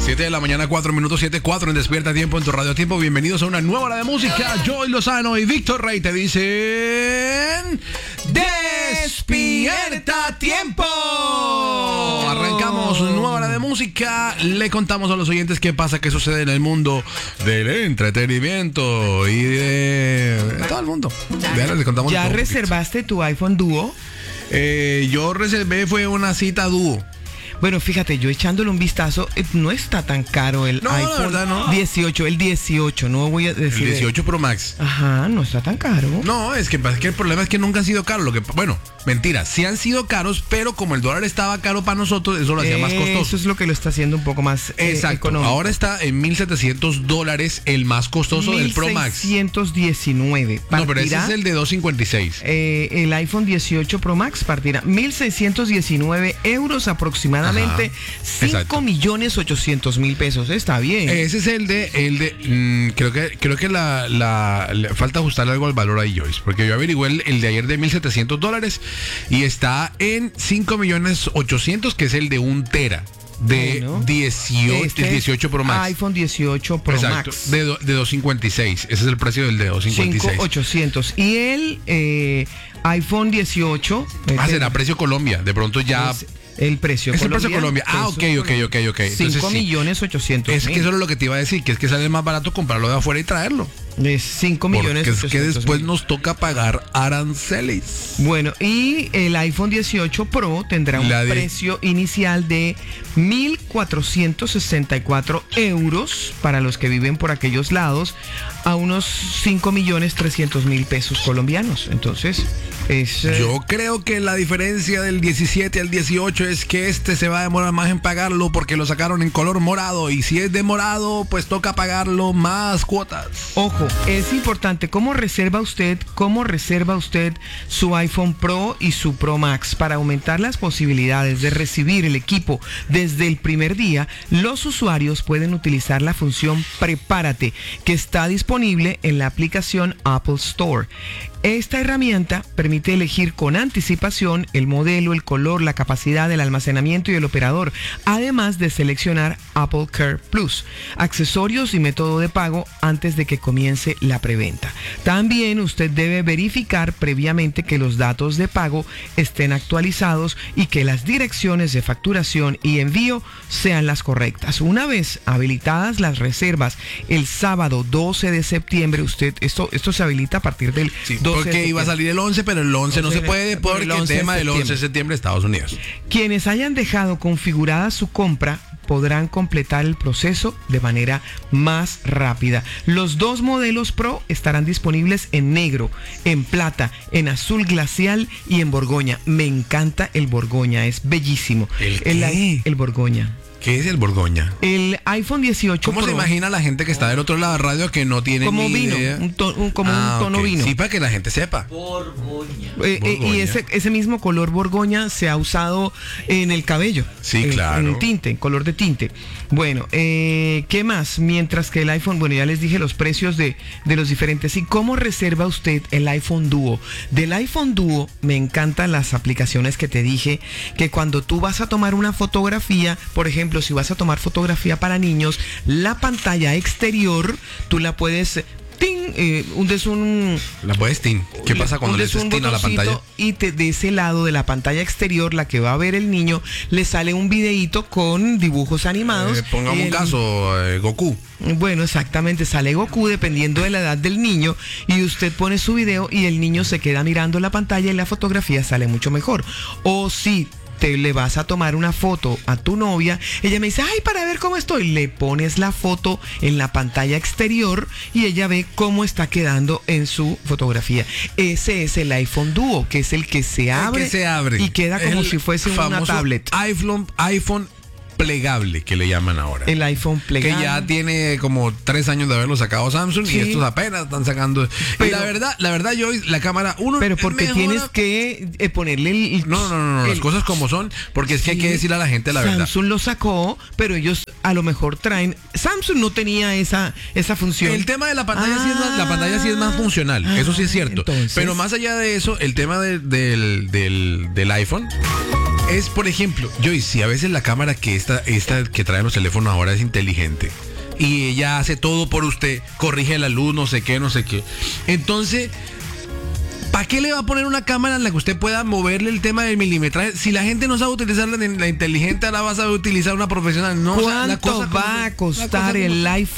7 de la mañana, 4 minutos, 7:04 en Despierta Tiempo en tu radio tiempo. Bienvenidos a una nueva hora de música. Joey Lozano y Víctor Rey te dicen Despierta Tiempo. Arrancamos nueva hora de música. Le contamos a los oyentes qué pasa, qué sucede en el mundo del entretenimiento y de todo el mundo. Les contamos ¿Ya todo, reservaste tu iPhone Duo? Yo reservé, fue una cita dúo. Bueno, fíjate, yo echándole un vistazo, no está tan caro el iPhone la verdad, no. 18, el 18, no voy a decir... El 18 Pro Max. Ajá, no está tan caro. No, es que el problema es que nunca han sido caros. Bueno, mentira, sí han sido caros, pero como el dólar estaba caro para nosotros, eso lo hacía más costoso. Eso es lo que lo está haciendo un poco más económico. Ahora está en $1,700, el más costoso del Pro Max. 1,619. No, pero ese es el de 256. El iPhone 18 Pro Max partirá 1,619 euros aproximadamente. 5.800.000 pesos. Está bien. Ese es el de creo que le falta ajustarle algo al valor ahí, Joyce, porque yo averigué el de ayer de $1,700 y está en 5.800.000, que es el de 1 tera. De 18 Pro Max. iPhone 18 Pro Exacto, Max. de 256. Ese es el precio del de 256. 5.800. Y el iPhone 18. Será precio Colombia. De pronto ya. El precio es el precio Colombia. Ok. 5.800.000. Es que eso es lo que te iba a decir, que es que sale más barato comprarlo de afuera y traerlo. Es 5.800.000. Porque es que después nos toca pagar aranceles. Bueno, y el iPhone 18 Pro tendrá un precio inicial de 1.464 euros para los que viven por aquellos lados, a unos 5.300.000 pesos colombianos. Entonces, yo creo que la diferencia del 17 al 18 es que se va a demorar más en pagarlo porque lo sacaron en color morado, y si es de morado, pues toca pagarlo más cuotas. Ojo, es importante cómo reserva usted su iPhone Pro y su Pro Max. Para aumentar las posibilidades de recibir el equipo desde el primer día, los usuarios pueden utilizar la función Prepárate, que está disponible en la aplicación Apple Store. Esta herramienta permite elegir con anticipación el modelo, el color, la capacidad del almacenamiento y el operador, además de seleccionar Apple Care Plus, accesorios y método de pago antes de que comience la preventa. También usted debe verificar previamente que los datos de pago estén actualizados y que las direcciones de facturación y envío sean las correctas. Una vez habilitadas las reservas el sábado 12 de septiembre, esto se habilita a partir del 12 porque iba a salir el 11, pero el 11 no se puede porque el tema del 11 de septiembre de Estados Unidos. Quienes hayan dejado configurada su compra podrán completar el proceso de manera más rápida. Los 2 modelos Pro estarán disponibles en negro, en plata, en azul glacial y en borgoña. Me encanta el borgoña, es bellísimo. ¿El borgoña? ¿Qué es el borgoña? El iPhone 18 ¿Cómo Pro, se imagina la gente que está del otro lado de la radio que no tiene como ni vino, idea? un tono vino. Sí, para que la gente sepa. Borgoña. Y ese mismo color borgoña se ha usado en el cabello. Sí, claro. En el tinte, en color de tinte. Bueno, ¿qué más? Mientras que el iPhone, ya les dije los precios de los diferentes. ¿Y cómo reserva usted el iPhone Duo? Del iPhone Duo me encantan las aplicaciones que te dije, que cuando tú vas a tomar una fotografía, por ejemplo, si vas a tomar fotografía para niños, la pantalla exterior, tú la puedes... La puedes tin. ¿Qué pasa cuando le haces tin a la pantalla? Y de ese lado de la pantalla exterior, la que va a ver el niño, le sale un videíto con dibujos animados. Pongamos un caso, Goku. Bueno, exactamente, sale Goku dependiendo de la edad del niño, y usted pone su video y el niño se queda mirando la pantalla y la fotografía sale mucho mejor. O si le vas a tomar una foto a tu novia, ella me dice, ay, para ver cómo estoy, le pones la foto en la pantalla exterior y ella ve cómo está quedando en su fotografía. Ese es el iPhone Duo, que es el que se abre y queda como si fuese una tablet. iPhone plegable, que le llaman ahora. El iPhone plegable. Que ya tiene como 3 años de haberlo sacado Samsung, sí. Y estos apenas están sacando. Pero, y la verdad, yo la cámara pero porque tienes que ponerle el... No, las cosas como son, porque es que hay que decirle a la gente la verdad. Samsung lo sacó, pero ellos a lo mejor traen... Samsung no tenía esa función. El tema de la pantalla la pantalla sí es más funcional, eso sí es cierto. Entonces, pero más allá de eso, el tema del iPhone es, por ejemplo, Joyce, si a veces la cámara que esta que traen los teléfonos ahora es inteligente y ella hace todo por usted, corrige la luz, no sé qué. Entonces, ¿para qué le va a poner una cámara en la que usted pueda moverle el tema del milimetraje? Si la gente no sabe utilizar la inteligente, ahora va a saber utilizar una profesional. No, ¿Cuánto va a costar el iPhone